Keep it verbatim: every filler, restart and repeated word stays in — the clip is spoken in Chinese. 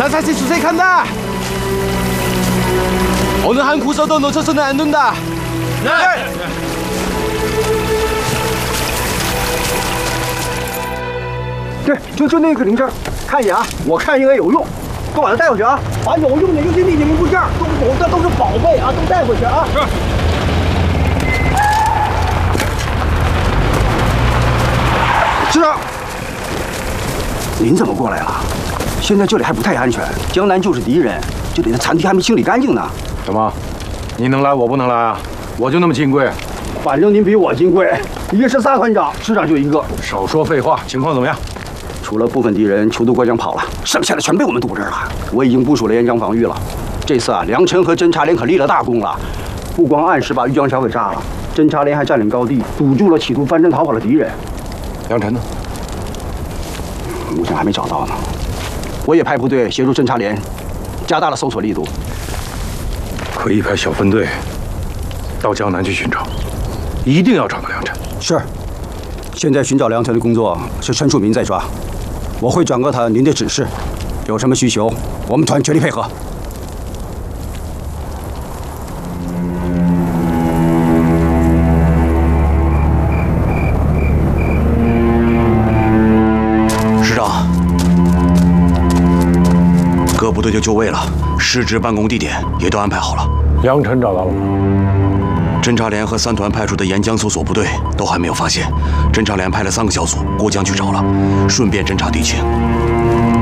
사실 수색한다. 어느 한 구석도 놓쳐서는 안 된다. 네. 对，就就那个零件，看一眼啊，我看应该有用，都把它带回去啊，把有用的、有精密的零部件都都这都是宝贝啊，都带回去啊。是。师长，您怎么过来了？现在这里还不太安全，江南就是敌人，这里的残敌还没清理干净呢。 什么？你能来，我不能来啊？我就那么金贵？ 反正您比我金贵，一是仨团长，师长就一个。 少说废话，情况怎么样？ 除了部分敌人囚渡过江跑了，剩下的全被我们堵这儿了。我已经部署了沿江防御了。这次啊，梁晨和侦察连可立了大功了，不光按时把玉江桥给炸了，侦察连还占领高地，堵住了企图翻身逃跑的敌人。 梁晨呢？ 目前还没找到呢。我也派部队协助侦察连，加大了搜索力度。 可以派小分队到江南去寻找，一定要找到梁晨。 是。现在寻找梁晨的工作是陈树民在抓，我会转告他您的指示，有什么需求，我们团全力配合。 师长，各部队就就位了，师职办公地点也都安排好了。 梁晨找到了吗？ 侦察连和三团派出的沿江搜索部队都还没有发现，侦察连派了三个小组过江去找了，顺便侦察敌情。